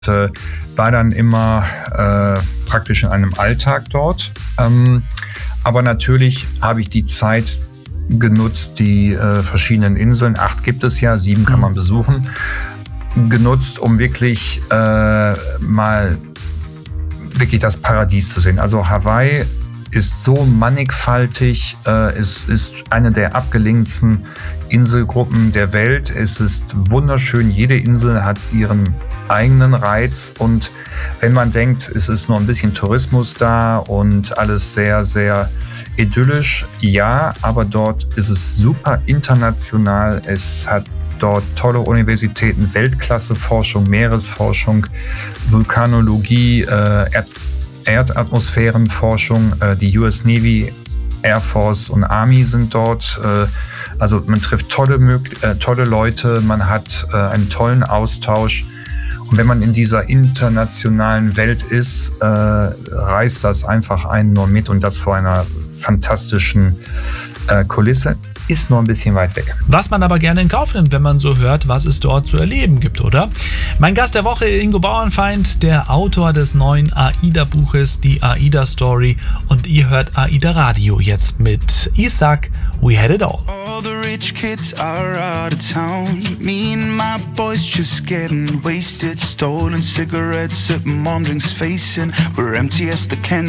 war dann immer praktisch in einem Alltag dort. Aber natürlich habe ich die Zeit genutzt, die verschiedenen Inseln, 8 gibt es ja, 7 kann man besuchen, genutzt, um wirklich mal wirklich das Paradies zu sehen. Also Hawaii ist so mannigfaltig, es ist eine der abgelegensten Inselgruppen der Welt. Es ist wunderschön, jede Insel hat ihren eigenen Reiz und wenn man denkt, es ist nur ein bisschen Tourismus da und alles sehr, sehr idyllisch, ja, aber dort ist es super international. Es hat dort tolle Universitäten, Weltklasse-Forschung, Meeresforschung, Vulkanologie, Erdatmosphärenforschung, die US Navy, Air Force und Army sind dort. Also man trifft tolle Leute, man hat einen tollen Austausch. Und wenn man in dieser internationalen Welt ist, reißt das einfach einen nur mit und das vor einer fantastischen Kulisse. Ist nur ein bisschen weit weg. Was man aber gerne in Kauf nimmt, wenn man so hört, was es dort zu erleben gibt, oder? Mein Gast der Woche, Ingo Bauernfeind, der Autor des neuen AIDA-Buches, die AIDA-Story. Und ihr hört AIDA Radio jetzt mit Isaac, We Had It All. All the rich kids are out of town. Me and my boys just getting wasted. Stolen cigarettes at mom drinks facing. We're empty as the cans